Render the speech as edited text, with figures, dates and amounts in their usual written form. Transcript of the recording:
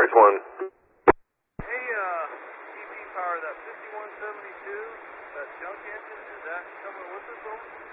Air Force One. Hey, DP Power, that 5172, that junk engine, is that coming with us over?